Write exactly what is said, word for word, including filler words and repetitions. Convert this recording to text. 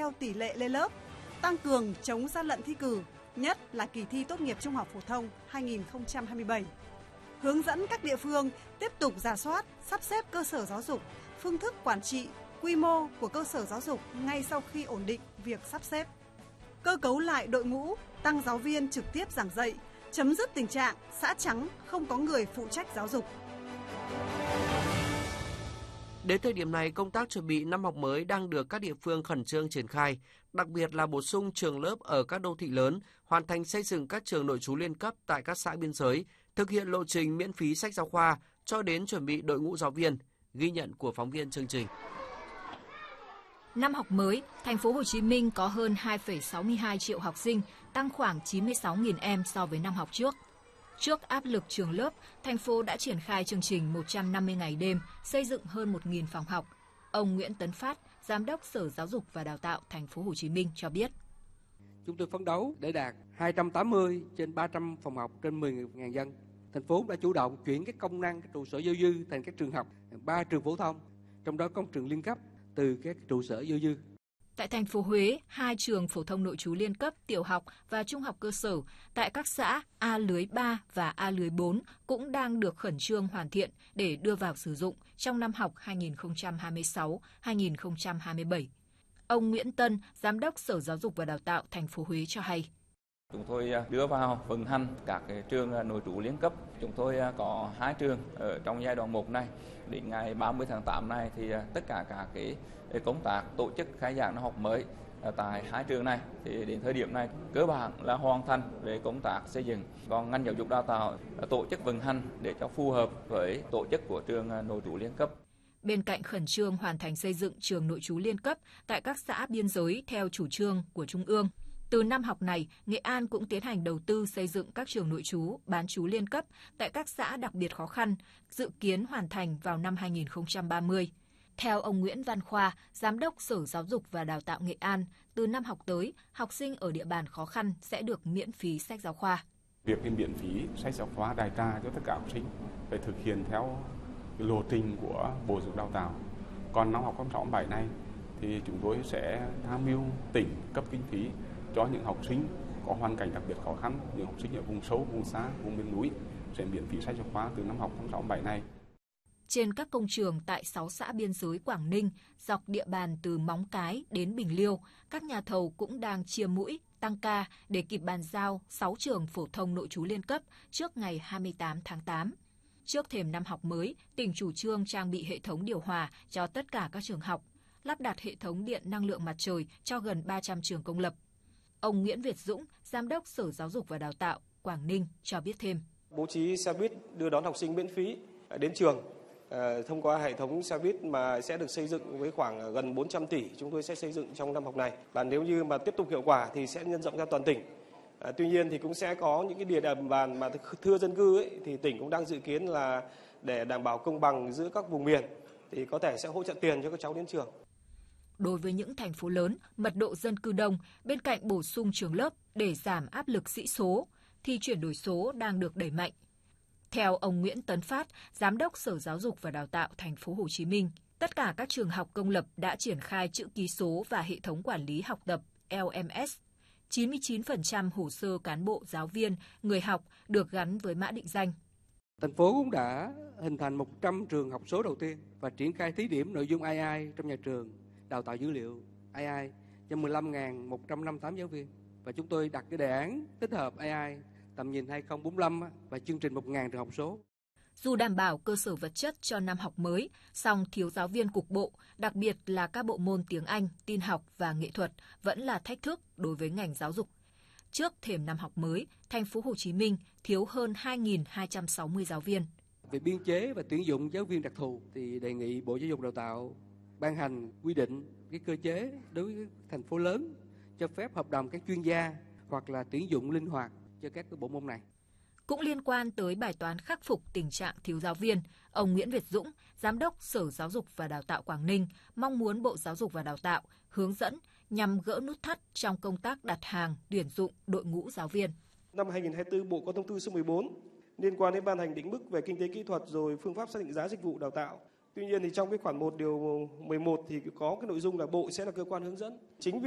theo tỷ lệ lên lớp, tăng cường chống gian lận thi cử, nhất là kỳ thi tốt nghiệp trung học phổ thông hai nghìn không trăm hai mươi bảy. Hướng dẫn các địa phương tiếp tục rà soát, sắp xếp cơ sở giáo dục, phương thức quản trị, quy mô của cơ sở giáo dục ngay sau khi ổn định việc sắp xếp. Cơ cấu lại đội ngũ, tăng giáo viên trực tiếp giảng dạy, chấm dứt tình trạng xã trắng không có người phụ trách giáo dục. Đến thời điểm này, công tác chuẩn bị năm học mới đang được các địa phương khẩn trương triển khai, đặc biệt là bổ sung trường lớp ở các đô thị lớn, hoàn thành xây dựng các trường nội trú liên cấp tại các xã biên giới, thực hiện lộ trình miễn phí sách giáo khoa cho đến chuẩn bị đội ngũ giáo viên. Ghi nhận của phóng viên chương trình. Năm học mới, thành phố Hồ Chí Minh có hơn hai phẩy sáu mươi hai triệu học sinh, tăng khoảng chín mươi sáu nghìn em so với năm học trước. Trước áp lực trường lớp, thành phố đã triển khai chương trình một trăm năm mươi ngày đêm, xây dựng hơn một nghìn phòng học. Ông Nguyễn Tấn Phát, Giám đốc Sở Giáo dục và Đào tạo thành phố Hồ Chí Minh cho biết. Chúng tôi phấn đấu để đạt hai trăm tám mươi trên ba trăm phòng học trên mười nghìn dân. Thành phố đã chủ động chuyển các công năng các trụ sở dư dư thành các trường học, ba trường phổ thông, trong đó có một trường liên cấp từ các trụ sở dư dư. Tại thành phố Huế, hai trường phổ thông nội trú liên cấp tiểu học và trung học cơ sở tại các xã A lưới ba và A lưới bốn cũng đang được khẩn trương hoàn thiện để đưa vào sử dụng trong năm học hai nghìn không trăm hai mươi sáu hai nghìn không trăm hai mươi bảy. Ông Nguyễn Tân, Giám đốc Sở Giáo dục và Đào tạo thành phố Huế cho hay. Chúng tôi đưa vào vận hành các trường nội trú liên cấp. Chúng tôi có hai trường ở trong giai đoạn một này. Đến ngày ba mươi tháng tám này thì tất cả các cái công tác tổ chức khai giảng năm học mới tại hai trường này thì đến thời điểm này cơ bản là hoàn thành về công tác xây dựng. Còn ngành giáo dục đào tạo tổ chức vận hành để cho phù hợp với tổ chức của trường nội trú liên cấp. Bên cạnh khẩn trương hoàn thành xây dựng trường nội trú liên cấp tại các xã biên giới theo chủ trương của Trung ương, từ năm học này, Nghệ An cũng tiến hành đầu tư xây dựng các trường nội trú, bán trú liên cấp tại các xã đặc biệt khó khăn, dự kiến hoàn thành vào năm hai nghìn không trăm ba mươi. Theo ông Nguyễn Văn Khoa, Giám đốc Sở Giáo dục và Đào tạo Nghệ An, từ năm học tới, học sinh ở địa bàn khó khăn sẽ được miễn phí sách giáo khoa. Việc miễn phí sách giáo khoa đại trà cho tất cả học sinh phải thực hiện theo lộ trình của Bộ Giáo dục Đào tạo. Còn năm học hai nghìn không trăm sáu mươi bảy này thì chúng tôi sẽ tham mưu tỉnh cấp kinh phí cho những học sinh có hoàn cảnh đặc biệt khó khăn, những học sinh ở vùng sâu, vùng xa, vùng miền núi sẽ miễn phí sách giáo khoa từ năm học hai nghìn không trăm sáu mươi bảy này. Trên các công trường tại sáu xã biên giới Quảng Ninh, dọc địa bàn từ Móng Cái đến Bình Liêu, các nhà thầu cũng đang chia mũi, tăng ca để kịp bàn giao sáu trường phổ thông nội trú liên cấp trước ngày hai mươi tám tháng tám. Trước thềm năm học mới, tỉnh chủ trương trang bị hệ thống điều hòa cho tất cả các trường học, lắp đặt hệ thống điện năng lượng mặt trời cho gần ba trăm trường công lập. Ông Nguyễn Việt Dũng, Giám đốc Sở Giáo dục và Đào tạo Quảng Ninh cho biết thêm. Bố trí xe buýt đưa đón học sinh miễn phí đến trường thông qua hệ thống xe buýt mà sẽ được xây dựng với khoảng gần bốn trăm tỷ, chúng tôi sẽ xây dựng trong năm học này. Và nếu như mà tiếp tục hiệu quả thì sẽ nhân rộng ra toàn tỉnh. À, tuy nhiên thì cũng sẽ có những cái địa bàn mà thưa dân cư ấy, thì tỉnh cũng đang dự kiến là để đảm bảo công bằng giữa các vùng miền thì có thể sẽ hỗ trợ tiền cho các cháu đến trường. Đối với những thành phố lớn, mật độ dân cư đông, bên cạnh bổ sung trường lớp để giảm áp lực sĩ số, thì chuyển đổi số đang được đẩy mạnh. Theo ông Nguyễn Tấn Phát, Giám đốc Sở Giáo dục và Đào tạo thành phố Hồ Chí Minh, tất cả các trường học công lập đã triển khai chữ ký số và hệ thống quản lý học tập L M S. chín mươi chín phần trăm hồ sơ cán bộ, giáo viên, người học được gắn với mã định danh. Thành phố cũng đã hình thành một trăm trường học số đầu tiên và triển khai thí điểm nội dung A I trong nhà trường, đào tạo dữ liệu A I cho mười lăm nghìn một trăm năm mươi tám giáo viên. Và chúng tôi đặt cái đề án tích hợp A I tầm nhìn hai không bốn lăm và chương trình một nghìn trường học số. Dù đảm bảo cơ sở vật chất cho năm học mới, song thiếu giáo viên cục bộ, đặc biệt là các bộ môn tiếng Anh, tin học và nghệ thuật vẫn là thách thức đối với ngành giáo dục. Trước thềm năm học mới, thành phố Hồ Chí Minh thiếu hơn hai nghìn hai trăm sáu mươi giáo viên. Về biên chế và tuyển dụng giáo viên đặc thù thì đề nghị Bộ Giáo dục Đào tạo ban hành quy định cái cơ chế đối với thành phố lớn cho phép hợp đồng các chuyên gia hoặc là tuyển dụng linh hoạt cho các cái bộ môn này. Cũng liên quan tới bài toán khắc phục tình trạng thiếu giáo viên, ông Nguyễn Việt Dũng, Giám đốc Sở Giáo dục và Đào tạo Quảng Ninh, mong muốn Bộ Giáo dục và Đào tạo hướng dẫn nhằm gỡ nút thắt trong công tác đặt hàng, tuyển dụng đội ngũ giáo viên. Năm hai nghìn không trăm hai mươi tư, Bộ có thông tư số mười bốn liên quan đến ban hành định mức về kinh tế kỹ thuật rồi phương pháp xác định giá dịch vụ đào tạo. Tuy nhiên thì trong cái khoản một điều mười một thì có cái nội dung là Bộ sẽ là cơ quan hướng dẫn. Chính vì